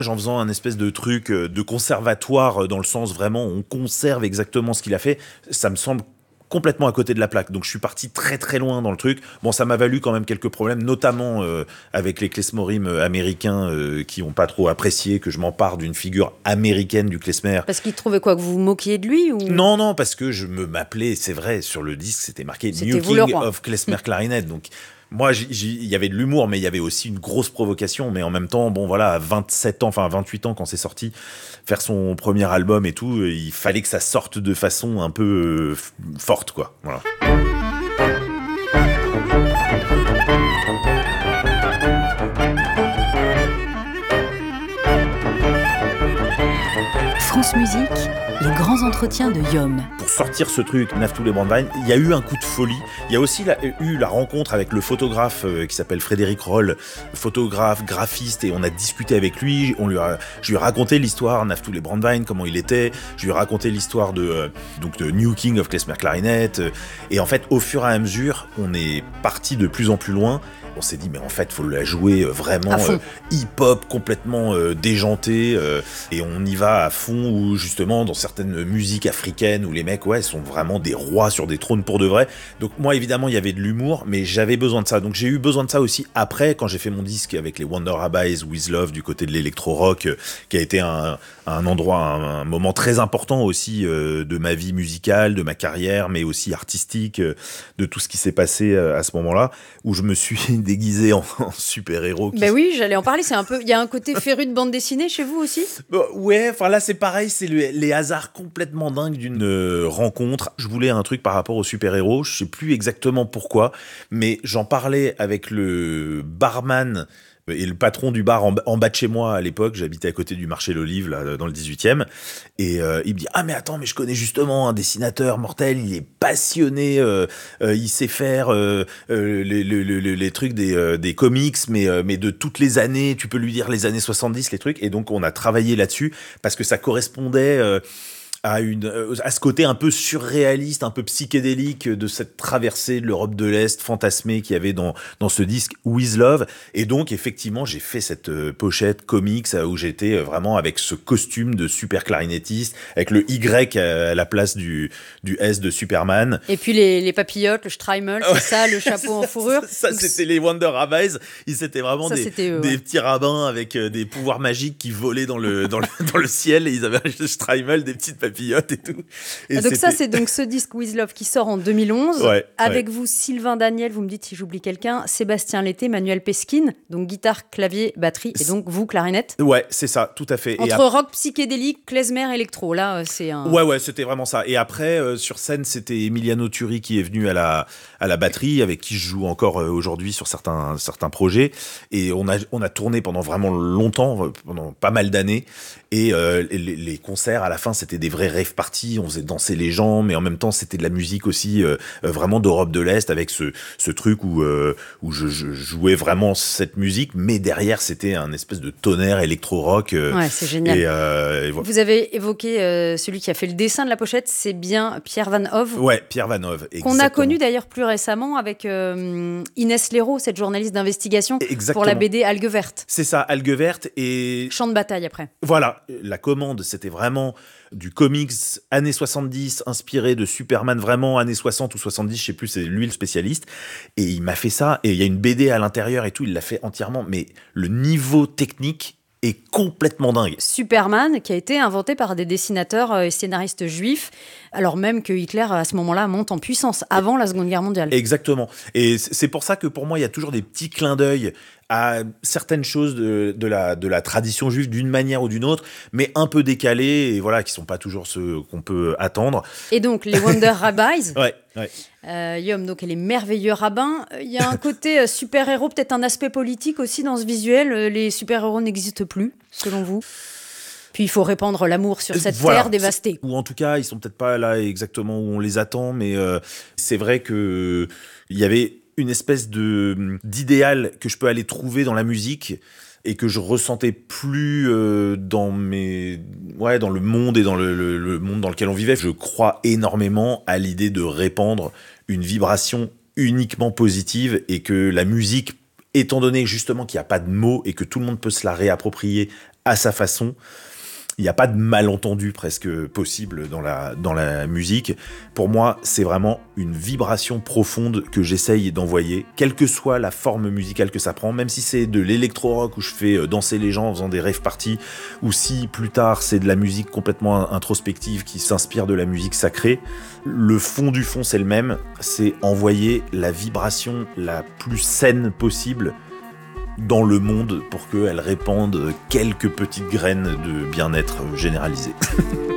En faisant un espèce de truc de conservatoire dans le sens vraiment on conserve exactement ce qu'il a fait, ça me semble complètement à côté de la plaque. Donc je suis parti très très loin dans le truc. Bon, ça m'a valu quand même quelques problèmes, notamment avec les klezmorim américains qui ont pas trop apprécié que je m'empare d'une figure américaine du klezmer. Parce qu'ils trouvaient quoi, que vous vous moquiez de lui ou... Non, parce que je m'appelais, c'est vrai, sur le disque c'était marqué C'était New vous le King roi. of Klezmer Clarinet. Donc moi, il y avait de l'humour, mais il y avait aussi une grosse provocation. Mais en même temps, bon voilà, à 27 ans, enfin 28 ans quand c'est sorti, faire son premier album et tout, il fallait que ça sorte de façon un peu forte, quoi. Voilà. France Musique, les grands entretiens de Yom. Pour sortir ce truc, Naftuli Brandwein, il y a eu un coup de folie. Il y a aussi eu la rencontre avec le photographe qui s'appelle Frédéric Roll, photographe, graphiste, et on a discuté avec lui. Je lui ai raconté l'histoire Naftuli Brandwein, comment il était. Je lui ai raconté l'histoire de New King of Klezmer Clarinet. Et en fait, au fur et à mesure, on est parti de plus en plus loin. On s'est dit, mais en fait, faut la jouer vraiment hip-hop, complètement déjanté, et on y va à fond, où justement, dans certaines musiques africaines, où les mecs, sont vraiment des rois sur des trônes pour de vrai. Donc moi, évidemment, il y avait de l'humour, mais j'avais besoin de ça. Donc j'ai eu besoin de ça aussi après, quand j'ai fait mon disque avec les Wonder Rabbis, With Love, du côté de l'électro-rock, qui a été un moment très important aussi de ma vie musicale, de ma carrière, mais aussi artistique, de tout ce qui s'est passé à ce moment-là, où je me suis déguisé en super-héros. Ben oui, j'allais en parler. Il y a un côté féru de bande dessinée chez vous aussi ? Ouais, enfin là c'est pareil, c'est les hasards complètement dingues d'une rencontre. Je voulais un truc par rapport aux super-héros, je sais plus exactement pourquoi, mais j'en parlais avec le barman et le patron du bar en bas de chez moi à l'époque. J'habitais à côté du marché l'Olive, là, dans le 18e. Et il me dit « Ah mais attends, mais je connais justement un dessinateur mortel, il est passionné, il sait faire les trucs des comics, mais de toutes les années, tu peux lui dire les années 70, les trucs. » Et donc on a travaillé là-dessus, parce que ça correspondait... à ce côté un peu surréaliste, un peu psychédélique de cette traversée de l'Europe de l'Est fantasmée qu'il y avait dans ce disque With Love. Et donc effectivement j'ai fait cette pochette comics où j'étais vraiment avec ce costume de super clarinettiste, avec le Y à la place du S de Superman. Et puis les papillotes, le Streimel, c'est ça, le chapeau en fourrure. Ça c'était les Wonder Rabbis. Ils étaient vraiment des petits rabbins avec des pouvoirs magiques qui volaient dans le ciel, et ils avaient un Streimel, des petites papillotes et tout. Et donc ça, c'est donc ce disque With Love qui sort en 2011. Avec vous, Sylvain Daniel, vous me dites si j'oublie quelqu'un, Sébastien Letté, Manuel Peskin, donc guitare, clavier, batterie, et donc vous, clarinette. Ouais, c'est ça, tout à fait. Entre rock psychédélique, klezmer, électro, là, c'est un... Ouais, c'était vraiment ça. Et après, sur scène, c'était Emiliano Turi qui est venu à la batterie, avec qui je joue encore aujourd'hui sur certains projets. Et on a tourné pendant vraiment longtemps, pendant pas mal d'années. Et les concerts, à la fin, c'était des vrais rave parties. On faisait danser les gens, mais en même temps, c'était de la musique aussi vraiment d'Europe de l'Est, avec ce truc où je jouais vraiment cette musique, mais derrière, c'était un espèce de tonnerre électro-rock. Ouais, c'est génial. Et vous avez évoqué celui qui a fait le dessin de la pochette, c'est bien Pierre Van Hove. Ouais, Pierre Van Hove, exactement. Qu'on a connu d'ailleurs plus récemment avec Inès Léraud, cette journaliste d'investigation, pour la BD Algues Vertes. C'est ça, Algues Vertes et... Champ de bataille après. Voilà, la commande, c'était vraiment du comics années 70, inspiré de Superman, vraiment années 60 ou 70, je sais plus, c'est lui le spécialiste. Et il m'a fait ça, et il y a une BD à l'intérieur et tout, il l'a fait entièrement, mais le niveau technique est complètement dingue. Superman, qui a été inventé par des dessinateurs et scénaristes juifs, alors même que Hitler, à ce moment-là, monte en puissance, avant la Seconde Guerre mondiale. Exactement. Et c'est pour ça que pour moi, il y a toujours des petits clins d'œil à certaines choses de la tradition juive d'une manière ou d'une autre, mais un peu décalées, et voilà, qui sont pas toujours ceux qu'on peut attendre. Et donc, les Wonder Rabbis. Ouais. Yom, donc, les merveilleux rabbins. Il y a un côté super-héros, peut-être un aspect politique aussi dans ce visuel. Les super-héros n'existent plus, selon vous ? Puis il faut répandre l'amour sur cette terre dévastée. Ou en tout cas, ils sont peut-être pas là exactement où on les attend, mais c'est vrai que il y avait une espèce d'idéal que je peux aller trouver dans la musique et que je ressentais plus dans le monde et dans le monde dans lequel on vivait. Je crois énormément à l'idée de répandre une vibration uniquement positive, et que la musique, étant donné justement qu'il n'y a pas de mots et que tout le monde peut se la réapproprier à sa façon. Il n'y a pas de malentendu presque possible dans la musique. Pour moi, c'est vraiment une vibration profonde que j'essaye d'envoyer, quelle que soit la forme musicale que ça prend, même si c'est de l'électro-rock où je fais danser les gens en faisant des rave parties, ou si plus tard c'est de la musique complètement introspective qui s'inspire de la musique sacrée. Le fond du fond, c'est le même, c'est envoyer la vibration la plus saine possible dans le monde pour qu'elle répande quelques petites graines de bien-être généralisé.